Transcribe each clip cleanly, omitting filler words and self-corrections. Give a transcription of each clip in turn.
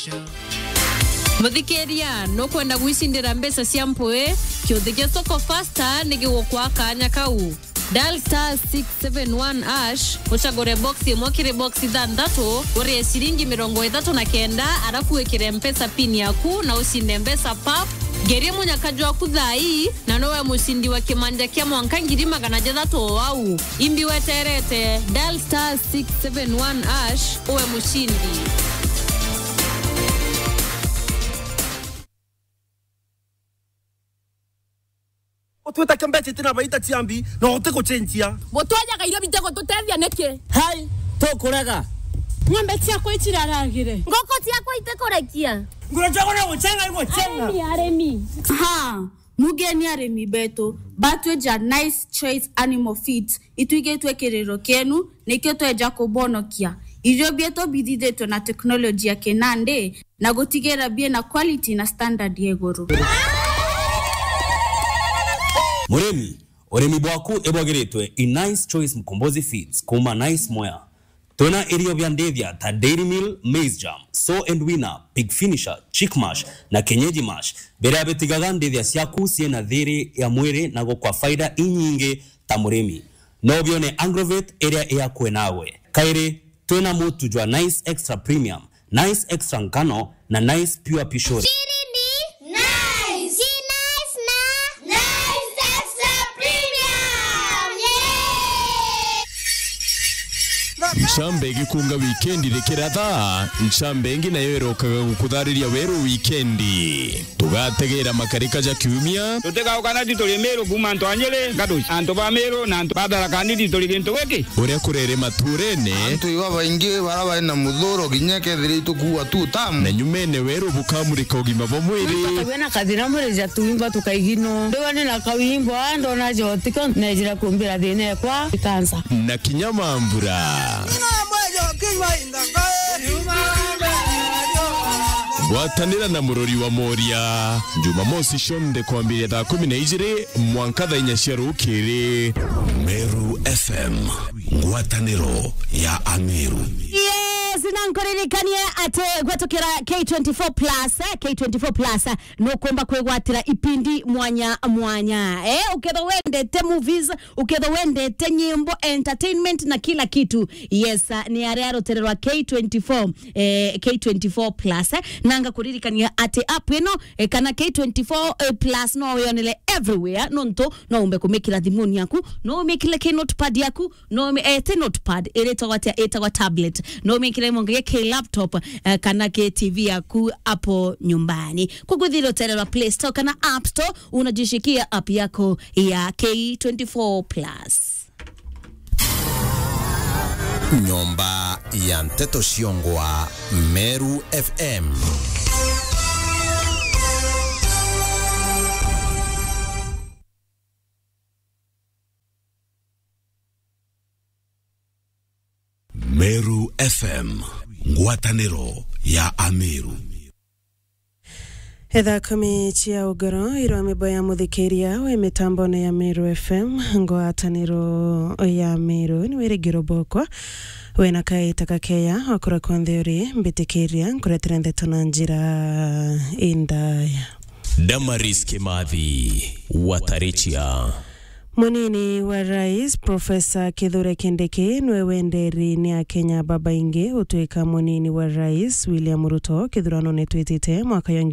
Muthikeria no kwenda gwicindira mbesa cia mpwe kiuthige soko faster nigwo kwa kanya kau. Dial *671# uchagure box imwe kire box ithanthatu urie ciringi 39 arafu wikire mpesa pin yaku na ucinde mbesa pap. Geria munyakaji waku thai na nowe mucindi wa kimanja kia mwanka 600 au imbi weterete. Dial *671# uwe mushindi. Otweta kembeche tena baita tiambi na oteko chenjia. Botwaja gairo bitego tutethia neke. Hai, to kurega. Ng'ombe ciako itiraragire. Ngoko ciako itekorekia. Ngurajago na guchenga igo chenga. Ni aremi. Ha, mugeni aremi beto. Batweja Nice Choice Animal Feeds. Ituigetwe kerero kenu nekyo tweja kubonokia. Irio bieto bididetwe na teknolojia kenande na gutigera bie na quality na standard yegoro. Muremi, oremi bwaku ebogeretwe in Nice Choice Mkombozi Feeds kuma Nice Moya. Tuna irio vyandevya ta Dairy Meal, Maize Jam, So and Winner, Pig Finisher, Chick Mash na Kenyeji Mash. Bere abetigaga ndevya siaku siena dhere ya mwere na kwa faida inyinge ta Muremi. No bione Agrovet area ya kwenawe. Kaire, tuna mutu jwa Nice Extra Premium, Nice Extra Ngano na Nice Pure Pishore. Nchambe gikunga weekendi rekeratha nchambe nayo erokaga gukuthariria weru weekendi tugategera makarika ja kiumia tutega ukana ditole mero kuma ntwanyele ngado anto ba mero na anto badara kandi ditole gento weke uria kurere maturene anto iwa baingi baraba na muthuro ginyeke thiritu kuwa tu tam na nyumene weru bukamurika ugima bo mwiri Wena kadina mreja tuimba tukaigino ndone na kawimbo ando na jotika na jira kumbira dine kwa kansa na kinyamambura Gwatanira na murori wa Moria Jumamosi shonde kuambiria thaa 12 mwanka thaa 4 cia rukiri. Meru FM ngwataniro ya Ameru. Zinankoririkanie ate gwatokera K24 Plus no komba kwegwatira ipindi mwanya uketho wendete movies uketho wendete nyimbo entertainment na kila kitu yes ni area rotererwa K24 Plus nanga kuririkania ate app ino kana K24 Plus no yonele everywhere nonto no umbe kumekira thimuni yaku no umekile ke notepad yaku no notepad etagwa tablet no umekile mongege ke laptop kana ke TV yaku hapo nyumbani kuguthiro terera Play Store kana App Store unajishikia app yako ya K24 Plus. Nyomba ya Nteto Shiongwa Meru FM. Meru FM ngwataniro ya Ameru. Etha kumi chia ugoro iro ameboya muthikiria we mitambone ya Meru FM ngwataniro ya Ameru ni wiri girobokwa wena kai takakeya okura kontheuri mbitikiria nkuretera ndeto na njira indaya. Damaris Kimathi Watarichia. Munini wa rais Profesa Kithure Kindiki nwe wenderi ni a Kenya baba inge utuika munini wa rais William Ruto kithurano netwitite mwaka wa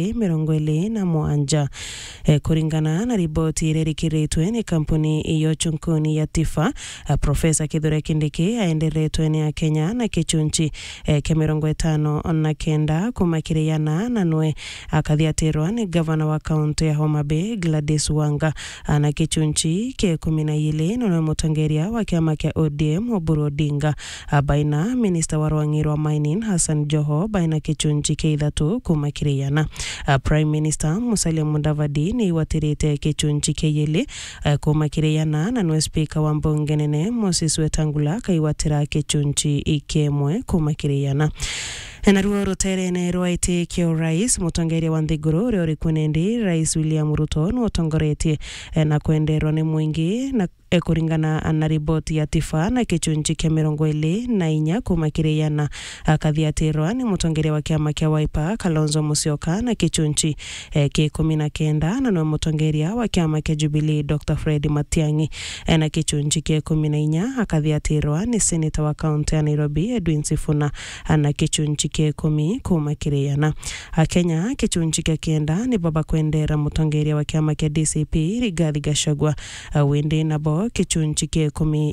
2027 kuringana na riboti irerikiritwe ni kampuni iyo chunkuni ya Tifa. Profesa Kithure Kindiki aenderetwe ni a Kenya na kichunchi ke 59 kumakiriana na nwe akathiatirwa ni governor wa county ya Homa Bay Gladys Wanga na kichunchi ke 12 na mutongeria wa kiama kia ODM Oburu Odinga baina minister wa Rwang'iro wa mining Hassan Joho baina kichunji ke 3 kumakiriana. Prime Minister Musalia Mudavadi ni watirite kichunji ke 2 kumakiriana na nwe speaker wa mbunge nene Moses Wetangula kaiwatira kichunji ikemwe kumakiriana. Enaruo roterene roite kio rais mutongeria wa Nthiguru uri kunendi rais William Ruto no tongoretie na kwenderwa ni mwingi na kuringana na riboti ya tifa na kichunji kia 24 kuma kiriyana akathiatirwa ni mutongeria wa kiama kia Wiper Kalonzo Musyoka na kichunji kia 19 na no mutongeria wa kiama kia Jubilee Dr. Fred Matiang'i na kichunji kia 14 akathiatirwa ni senator wa kaunti ya Nairobi Edwin Sifuna na kichunji kia 10 kuma kiriyana. Kenya kichunji kia 9 ni Baba Kwendera mutongeria wa kiama kia DCP Rigathi Gachagua wende nabo kichunji kia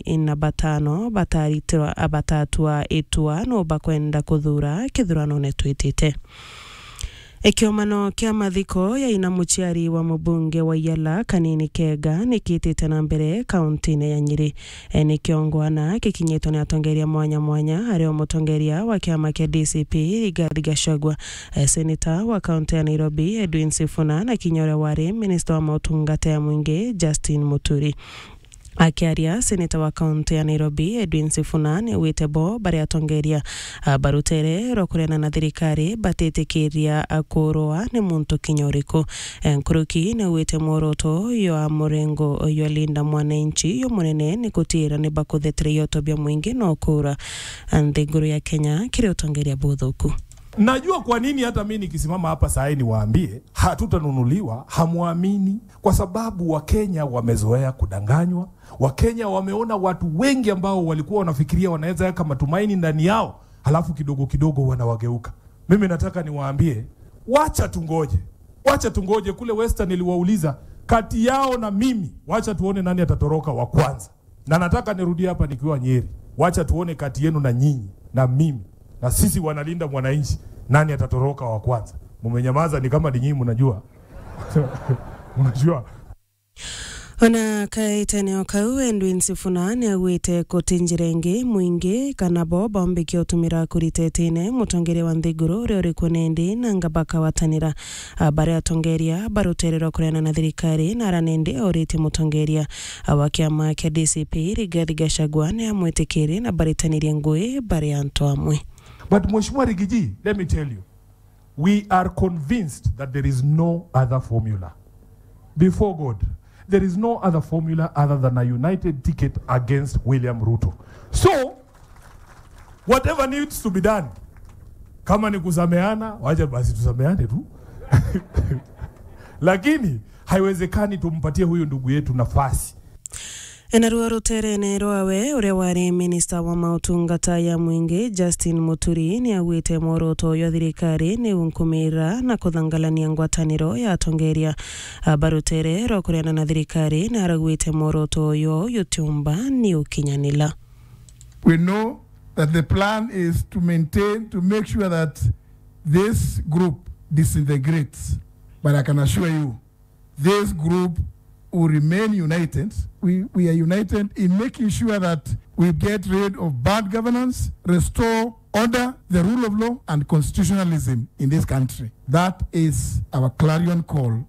15 bataritwa abatatua itua no bakwenda kuthura kithurano netwitite. Ekiomano kia mathiko ya ina muchiari wa mbunge wa Yala Kanini Kega nikitite na mbere kaunti ya Nyeri. Ni kiongwana kikinyetwo ni atongeria mwanya ario mutongeria wa kiama kia DCP Rigathi Gachagua, senator wa kaunti ya Nairobi Edwin Sifuna na kinyore wari minister wa mautungata ya mwingi Justin Muturi. Akiaria senator wa kaunti ya Nairobi Edwin Sifuna ni witebo bari atongeria barutere rokurena na thirikari batetikiria akoroa ni muntu kinyoriku. Nkuruki ni wite mworoto yo murengo yo linda mwananchi yo munene ni kutira ni bakuthetire yotobia mwingi no kura nthiguru ya Kenya kiri utongeria buthuku. Najua kwa nini hata mimi nikisimama hapa saa hii niwaambie hatutanunuliwa, hamuamini, kwa sababu Wakenya wamezoea kudanganywa. Wakenya wameona watu wengi ambao walikuwa wanafikiria wanaweza yaka matumaini ndani yao, halafu kidogo kidogo wanawageuka. Mimi nataka niwaambie, wacha tungoje. Kule Western niliwauliza kati yao na mimi, wacha tuone nani atatoroka wa kwanza. Na nataka nirudie hapa nikiwa Nyeri, wacha tuone kati yenu na nyinyi na mimi na sisi wanalinda mwananchi nani atatoroka wa kwanza. Mumenyamaza ni kama nyinyi mnajua. Mnajua. Ona kaitene okau Edwin Sifuna ni awite kutinjirengi mwingi kanabo bombi kiotumira kuritetine mutongeria wa nthiguru uri kunendi na ngabaka watanira bare atongeria baruterero kurena na thirikari na ranende oriti mutongeria wa kiama kia DCP Rigathi Gachagua ni amwitikiri na baritaniria ngui bare anto amwe. But Mheshimiwa Rigiji, let me tell you, we are convinced that there is no other formula. Before God, there is no other formula other than a united ticket against William Ruto. So, whatever needs to be done, kama ni kusameana, wacha basi tusameane tu. Lakini, haiwezekani tumpatie huyo ndugu yetu nafasi. Enarua ruterene roawe ure wari minister wa mautungata ya mwingi Justin Muturi ni awite mworoto yo thirikari ni unkumira na kuthangalania ngwataniro ya atongeria barutere rokurena na thirikari na aragwite mworoto yo yutumba ni ukinyanila. We know that the plan is to make sure that this group disintegrates, but I can assure you this group will remain united. We are united in making sure that we get rid of bad governance, restore order, the rule of law, and constitutionalism in this country. That is our clarion call.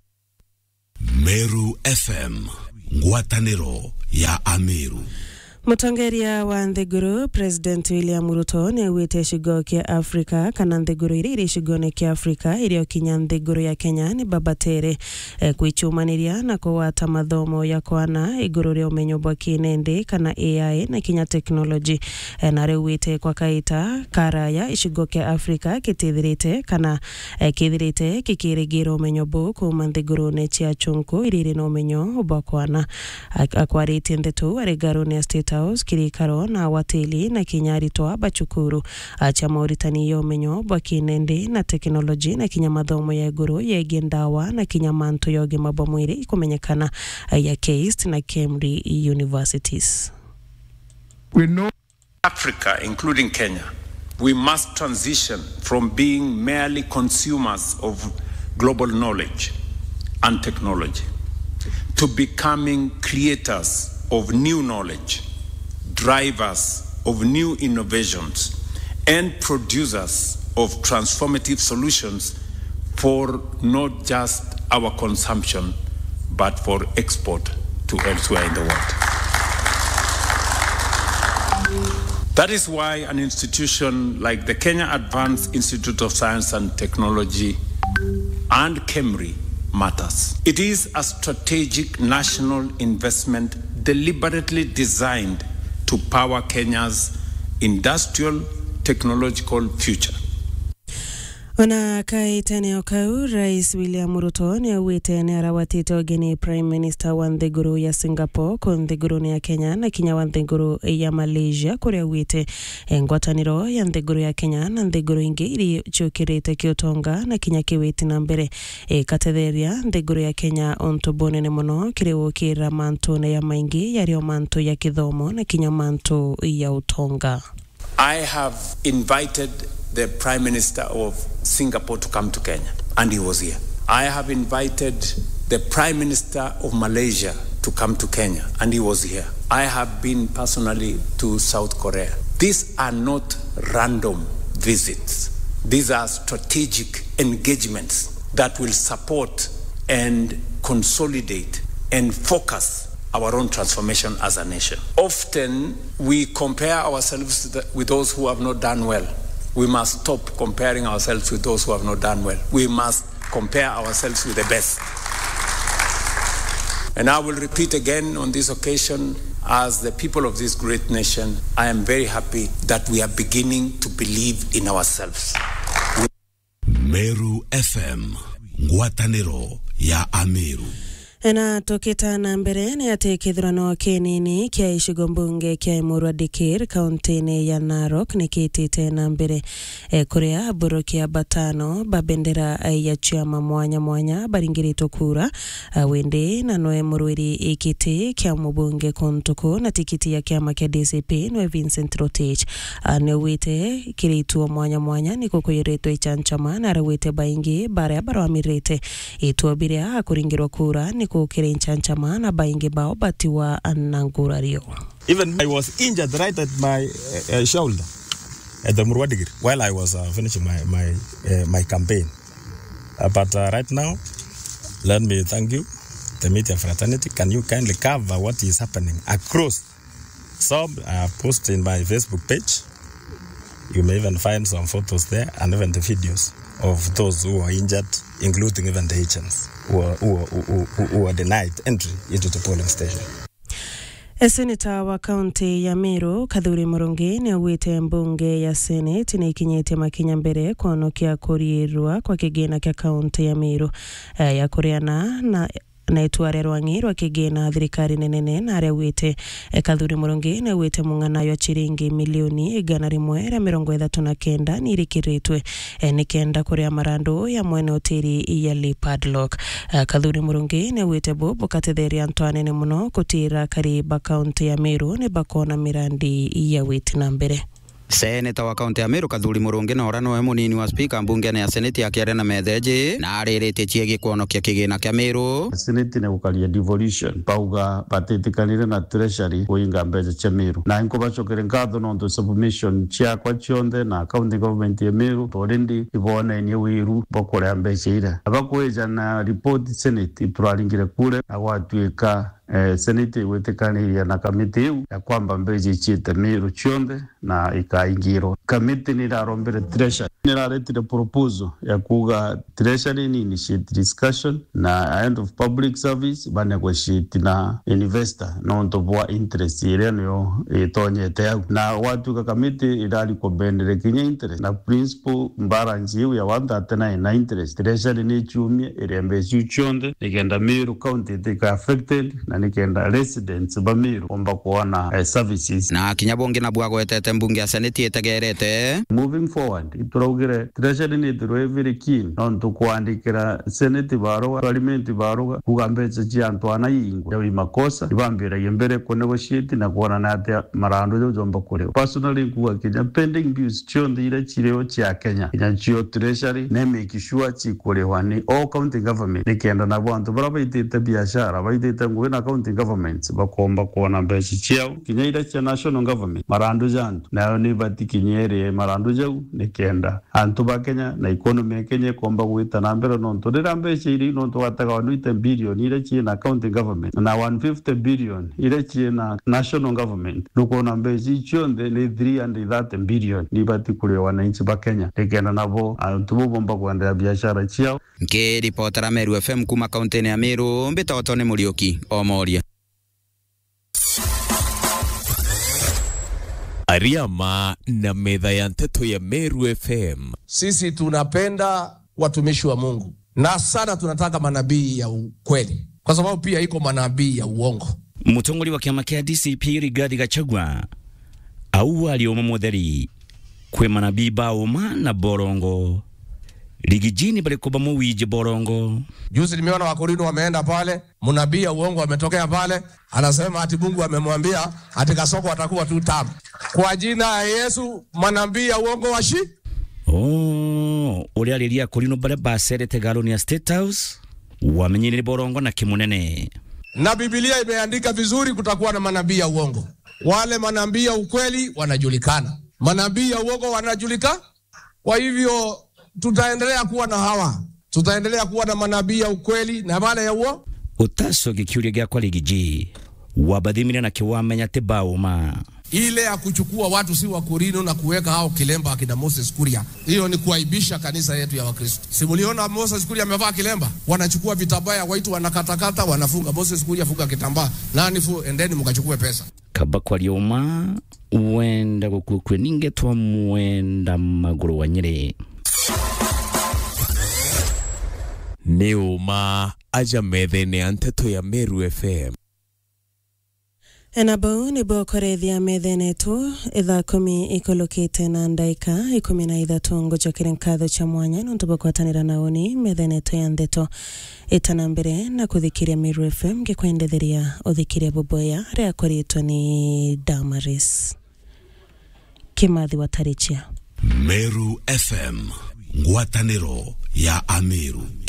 Meru FM, ngwataniro ya Ameru. Mutongeria wa nthiguru President William Ruto ni awite shigo kia Afrika kana nthiguru iri shigone kia Afrika irio kinya nthiguru ya Kenya ni babatere kuichumaniria na kuwata mathomo ya kwana iguru ria umenyo bwa kinende kana AI na kinya technology na rewite kwa kaita karaya ishigo kia Afrika kitithirite kana kithirite kikirigira umenyo bwa kuma nthiguru ne chia chunku iri no umenyo bwa kwana akwarite ndetu aregaru ne state kirikaro na wateli na kinyari toa bachukuru cha Mauritania yomenyo bwa kinende na teknoloji na kinyamathomo ya iguru yegie ndawa na kinyamanto yoge mabomwiri ikumenyekana ya KIST na Cambridge Universities. We know Africa, including Kenya, we must transition from being merely consumers of global knowledge and technology to becoming creators of new knowledge, drivers of new innovations, and producers of transformative solutions for not just our consumption, but for export to elsewhere in the world. That is why an institution like the Kenya Advanced Institute of Science and Technology and KEMRI matters. It is a strategic national investment deliberately designed to power Kenya's industrial technological future. Ona kaitene okau Rais William Ruto ni awite ni arawatite ogeni Prime Minister wa Nthiguru ya Singapore ko Nthiguru ya Kenya na kinya wa Nthiguru ya Malaysia kuri awite ngwataniro ya Nthiguru ya Kenya na Nthiguru ingi iri chukirite kiotonga na kinya kiwiti na mbere katetheria Nthiguru ya Kenya ontobone ne muno kiriwukira manto na ya maingi yario manto ya kithomo na kinya manto ya utonga. I have invited the Prime Minister of Singapore to come to Kenya, and he was here. I have invited the Prime Minister of Malaysia to come to Kenya, and he was here. I have been personally to South Korea. These are not random visits. These are strategic engagements that will support and consolidate and focus our own transformation as a nation. Often we compare ourselves with those who have not done well. We must stop comparing ourselves with those who have not done well. We must compare ourselves with the best. And I will repeat again on this occasion, as the people of this great nation, I am very happy that we are beginning to believe in ourselves. Meru FM, ngwataniro ya Ameru. Na tokita na mbere ni ati kithurano kinini kia ishigo mbunge kia Emurua Dikir kauntini ya Narok ni kitite na mbere kuria burukia batano babendera ya chama mwanya baringirito kura wende na noe muruiri ikiti kia mbunge kontuko na tikiti ya kiama kia DCP noe Vincent Rotich ne wite kiritu mwanya ni kukuyireto ichanchama na rawite baingi bare amirete ituabiria kuringirwa kura ni kukire nchanchama na baingi bao batiwa anangurario. Even I was injured right at my shoulder at the Emurua Dikir while I was finishing my campaign. But right now, let me thank you, the media fraternity. Can you kindly cover what is happening across? Some post in my Facebook page. You may even find some photos there and even the videos of those who are injured, including even the agents who are denied entry into the polling station. Senator wa county ya Meru Kadhuri Murungi ni awite mbunge ya Senate ni ikinyete makinya mbere kuonokia kurirwa kwa kigina kia county ya Meru ya kuriana na ituare rwangirwa kigina thirikari nenene na aria wite Kadhuri Murungi na wite mungana ya chiringi milioni 139 ni irikiritwe ni kenda kuria marando ya mwene hoteli ya Lee Padlock. Kadhuri Murungi na wite bobo katetheria Antoine ne muno kutira kariba county ya Meru ni bakona mirandi ya wite na mbere. Seneta wa kaunti ya Meru Kadhuri Murungi na orano munini wa speaker mbunge ya Senate ya kiare na metheje na aririte chiegi kuonokia kigina kia Meru. Senate ne gukaria devolution pauga patetikanire na treasury kuinga mbeje cha Meru na inko bachokere ngatho no submission chia kwa chionde na county government ya Meru already ibona ni wiru bokore mbeje ira abakweja na report Senate turaringire kule awatweka Senate wetekaniria na kamiti ya kwamba mbeje chiete Meru chionde na ikaingiro kamiti ni rarombere treasury ni raretire proposal ya kuga treasury ni initiate discussion na end of public service bane negotiate na investor no ntobwa interest ile no itonyete na watu ka kamiti idali ko bendere kinya interest na principal balance ya wanda tena na interest treasury ni chumie ile mbeje chionde igenda Meru county tika affected na nikenda residents ba Meru omba kuona services na kinyabonge na bwago etete mbunge ya Senate etegerete. Moving forward iturugire treasury ni turo very keen on to kuandikira Senate baro parliament baro kugambeje ji Antoine yingo ya makosa ibambira yembere ko negotiate na kuona na ate marando yo jomba kure personally kuwa Kenya pending bills chionde ile chireo cha Kenya ina chio treasury ne make sure chikore wani all county government nikenda na bantu bara baitete biashara baitete ngwena county governments bakomba kuona mbeca ciao kinya ira cia national government marandu jantu nayo ni bati kinyere marandu jau ni kenda antu ba Kenya na economy ya Kenya komba gwita na mbere no ndira mbeca iri no twataga 1 billion ira cia na county government na 150 billion ira cia na national government dukona mbeca cionde ni 330 billion ni bati kule wananchi ba Kenya nikenda nabo antu bomba kuendelea biashara ciao. Nke ripotera Meru FM kuma kaunti ya Meru mbitoto ni Muriuki Omoria. Ariama na medha ya nteto ya Meru FM. Sisi tunapenda watumishi wa Mungu na sana tunataka manabii ya ukweli, kwa sababu pia iko manabii ya uongo. Mutongoli wa kiama kia DCP Rigathi Gachagua au alioma mutheri kwe manabii bauma na borongo ligijini bali kuba muwije borongo. Juzi nimeona Wakorino wameenda pale, mnabii uongo ametokea pale, anasema ati Mungu amemwambia ati Kasoko atakuwa 2 term. Kwa jina ya Yesu manabii uongo washi. Ule alilia Korino bale baserete galoni ya State House wamenyini borongo na kimunene. Na Biblia imeandika vizuri kutakuwa na manabii ya uongo. Wale manabii ya ukweli wanajulikana. Manabii ya uongo wanajulikana. Kwa hivyo tutaendelea kuwa na hawa. Tutaendelea kuwa na manabii ya ukweli na wale ya uongo. Utaso gikiuria gya kwa ligiji wabadhimira na kiwamenya tebauma. Ile ya kuchukua watu si wa Korino na kuweka hao kilemba akina Moses Kuria, hiyo ni kuaibisha kanisa yetu ya Wakristo. Simuliona Moses Kuria amevaa kilemba, wanachukua vitambaa ya waitu wanakatakata wanafunga. Moses Kuria funga kitambaa, nani endeni mkachukue pesa. Kaba kwa lioma uenda kukukwe ninge tuwa muenda maguru wa Nyeri. Neuma aja methene ya nteto ya Meru FM. Enabo ni bokorethia methene tu ithaa 10 ikolokite na ndaika 13 ngojakire nkatho cha mwanya no tubakwatanira naoni methene tu ya ndeto itana mbere na kuthikiria Meru FM ngikwendetheria uthikiria boboya ria koritwa ni Damaris Kimathi wa Tarichia. Meru FM ngwataniro ya Ameru.